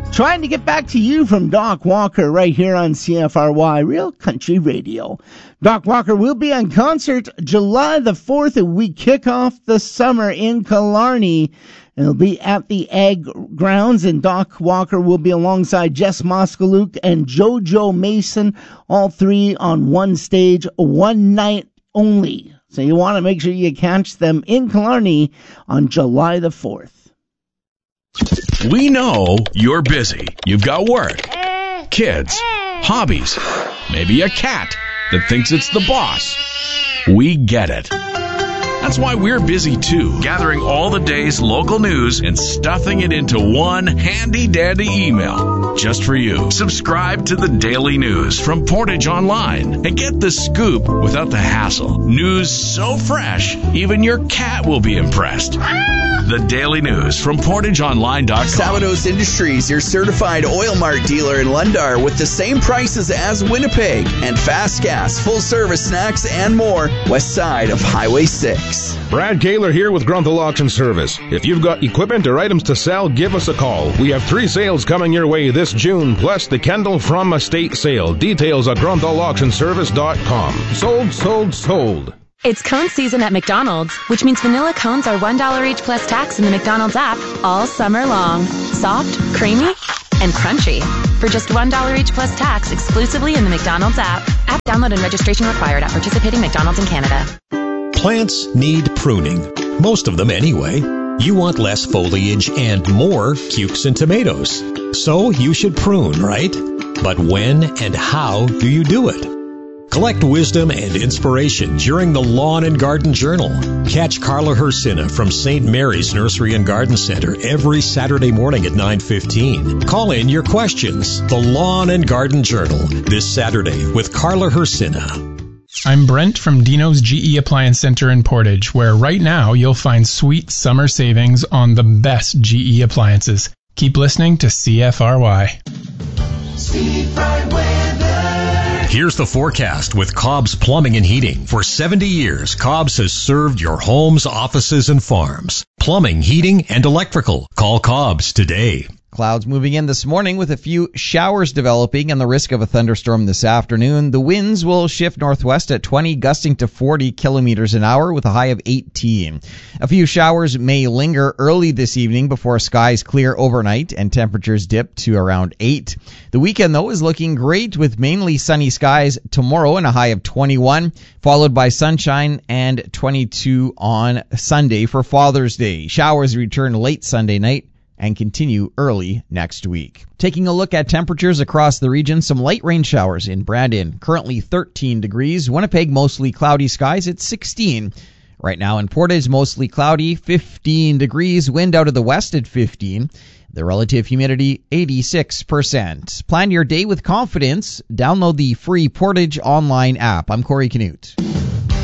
Trying to get back to you from Doc Walker right here on CFRY Real Country Radio. Doc Walker will be on concert July the 4th, and we kick off the summer in Killarney. It'll be at the Ag Grounds, and Doc Walker will be alongside Jess Moskaluk and JoJo Mason, all three on one stage, one night only. So you want to make sure you catch them in Killarney on July the 4th. We know you're busy. You've got work, kids, hobbies, maybe a cat that thinks it's the boss. We get it. That's why we're busy too, gathering all the day's local news and stuffing it into one handy-dandy email just for you. Subscribe to the Daily News from Portage Online and get the scoop without the hassle. News so fresh, even your cat will be impressed. The Daily News from PortageOnline.com. Savanos Industries, your certified Oil Mart dealer in Lundar with the same prices as Winnipeg, and fast gas, full service snacks, and more west side of Highway 6. Brad Kaler here with Grunthal Auction Service. If you've got equipment or items to sell, give us a call. We have 3 sales coming your way this June, plus the Kendall From Estate sale. Details at GrunthalAuctionService.com. Sold, sold, sold. It's cone season at McDonald's, which means vanilla cones are $1 each plus tax in the McDonald's app all summer long. Soft, creamy, and crunchy. For just $1 each plus tax exclusively in the McDonald's app. App download and registration required at participating McDonald's in Canada. Plants need pruning. Most of them anyway. You want less foliage and more cukes and tomatoes. So you should prune, right? But when and how do you do it? Collect wisdom and inspiration during the Lawn and Garden Journal. Catch Carla Hersina from St. Mary's Nursery and Garden Center every Saturday morning at 9:15. Call in your questions. The Lawn and Garden Journal this Saturday with Carla Hersina. I'm Brent from Dino's GE Appliance Center in Portage, where right now you'll find sweet summer savings on the best GE appliances. Keep listening to CFRY. Speed Fried Weather. Here's the forecast with Cobb's Plumbing and Heating. For 70 years, Cobb's has served your homes, offices, and farms. Plumbing, heating, and electrical. Call Cobb's today. Clouds moving in this morning with a few showers developing and the risk of a thunderstorm this afternoon. The winds will shift northwest at 20, gusting to 40 kilometers an hour with a high of 18. A few showers may linger early this evening before skies clear overnight and temperatures dip to around 8. The weekend, though, is looking great with mainly sunny skies tomorrow and a high of 21, followed by sunshine and 22 on Sunday for Father's Day. Showers return late Sunday night and continue early next week. Taking a look at temperatures across the region, some light rain showers in Brandon, currently 13 degrees. Winnipeg, mostly cloudy skies at 16. Right now in Portage, mostly cloudy, 15 degrees. Wind out of the west at 15. The relative humidity, 86%. Plan your day with confidence. Download the free Portage online app. I'm Corey Canute.